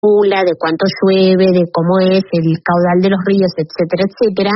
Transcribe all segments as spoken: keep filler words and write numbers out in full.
acumula, de cuánto llueve, de cómo es el caudal de los ríos, etcétera, etcétera,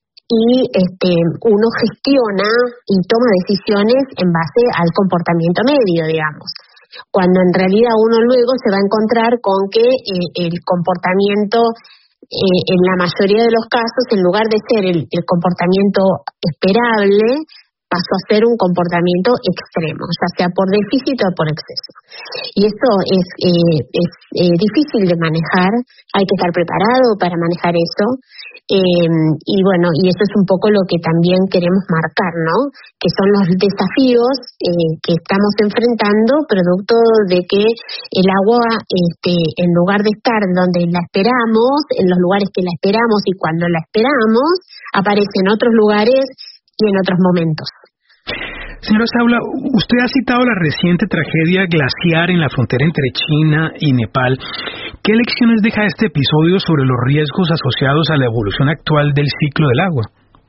y este, uno gestiona y toma decisiones en base al comportamiento medio, digamos. Cuando en realidad uno luego se va a encontrar con que eh, el comportamiento, eh, en la mayoría de los casos, en lugar de ser el, el comportamiento esperable, pasó a ser un comportamiento extremo, ya sea por déficit o por exceso. Y esto es, eh, es eh, difícil de manejar, hay que estar preparado para manejar eso, eh, y bueno, y eso es un poco lo que también queremos marcar, ¿no? Que son los desafíos eh, que estamos enfrentando, producto de que el agua, este, en lugar de estar donde la esperamos, en los lugares que la esperamos y cuando la esperamos, aparece en otros lugares y en otros momentos. Señora Saula, usted ha citado la reciente tragedia glaciar en la frontera entre China y Nepal. ¿Qué lecciones deja este episodio sobre los riesgos asociados a la evolución actual del ciclo del agua?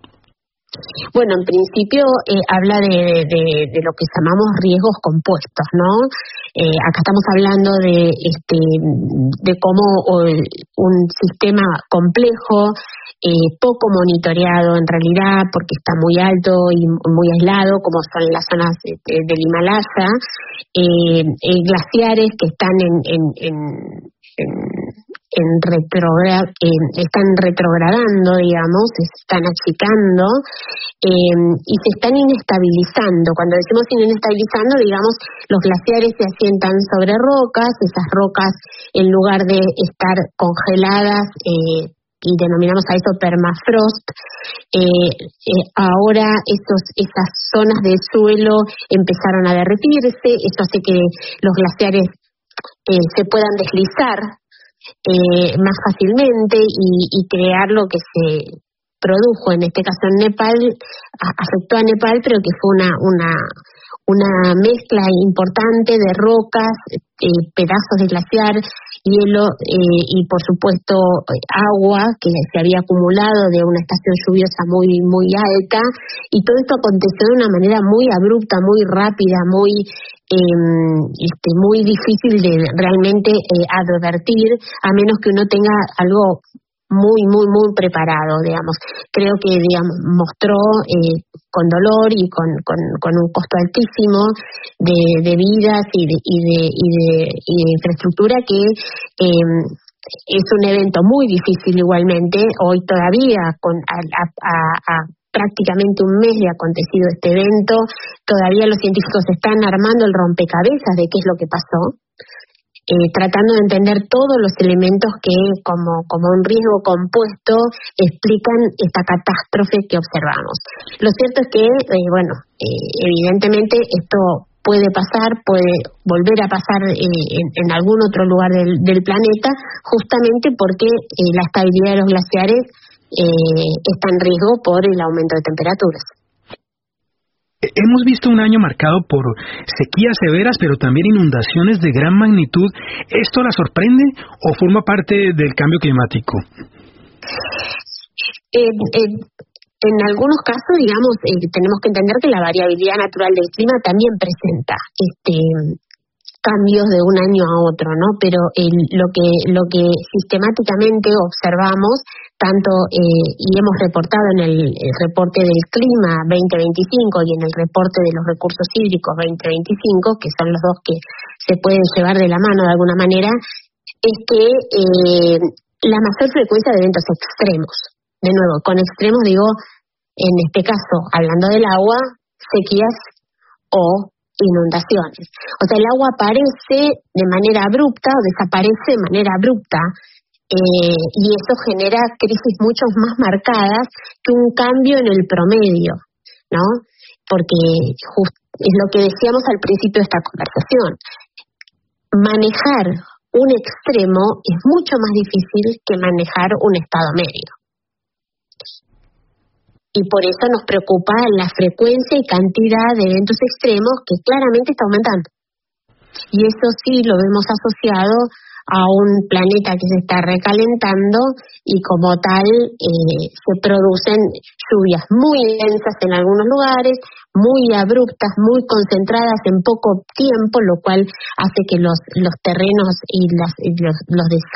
Bueno, en principio eh, habla de, de, de lo que llamamos riesgos compuestos, ¿no? Eh, acá estamos hablando de, este, de cómo o, un sistema complejo, eh, poco monitoreado en realidad, porque está muy alto y muy aislado, como son las zonas de, de, del Himalaya, eh, eh, glaciares que están en, en, en, en En retrogra- eh, están retrogradando, digamos, se están achicando eh, y se están inestabilizando. Cuando decimos inestabilizando, digamos, los glaciares se asientan sobre rocas, esas rocas, en lugar de estar congeladas, eh, y denominamos a eso permafrost, eh, eh, ahora esos, esas zonas del suelo empezaron a derretirse, eso hace que los glaciares eh, se puedan deslizar Eh, más fácilmente y, y crear lo que se produjo en este caso en Nepal, a, afectó a Nepal, pero que fue una una una mezcla importante de rocas, eh, pedazos de glaciar, hielo eh, y por supuesto agua que se había acumulado de una estación lluviosa muy muy alta, y todo esto aconteció de una manera muy abrupta, muy rápida, muy eh, este, muy difícil de realmente eh, advertir, a menos que uno tenga algo muy, muy, muy preparado, digamos. Creo que, digamos, mostró eh, con dolor y con, con, con un costo altísimo de, de vidas y de, y de, y de, y de infraestructura, que eh, es un evento muy difícil igualmente. Hoy todavía, con a, a, a, a prácticamente un mes de acontecido este evento, todavía los científicos están armando el rompecabezas de qué es lo que pasó. Eh, tratando de entender todos los elementos que, como, como un riesgo compuesto, explican esta catástrofe que observamos. Lo cierto es que, eh, bueno, eh, evidentemente esto puede pasar, puede volver a pasar eh, en, en algún otro lugar del, del planeta, justamente porque eh, la estabilidad de los glaciares eh, está en riesgo por el aumento de temperaturas. Hemos visto un año marcado por sequías severas, pero también inundaciones de gran magnitud. ¿Esto la sorprende o forma parte del cambio climático? Eh, eh, en algunos casos, digamos, eh, tenemos que entender que la variabilidad natural del clima también presenta este cambios de un año a otro, ¿no? Pero el, lo que lo que sistemáticamente observamos, tanto eh, y hemos reportado en el, el reporte del clima veinte veinticinco y en el reporte de los recursos hídricos veinte veinticinco, que son los dos que se pueden llevar de la mano de alguna manera, es que eh, la mayor frecuencia de eventos extremos, de nuevo, con extremos digo, en este caso, hablando del agua, sequías o inundaciones. O sea, el agua aparece de manera abrupta o desaparece de manera abrupta, eh, y eso genera crisis mucho más marcadas que un cambio en el promedio, ¿no? Porque just, es lo que decíamos al principio de esta conversación. Manejar un extremo es mucho más difícil que manejar un estado medio. Y por eso nos preocupa la frecuencia y cantidad de eventos extremos, que claramente está aumentando. y eso sí lo vemos asociado a un planeta que se está recalentando y como tal eh, se producen lluvias muy densas en algunos lugares, muy abruptas, muy concentradas en poco tiempo, lo cual hace que los los terrenos y, las, y los, los desastres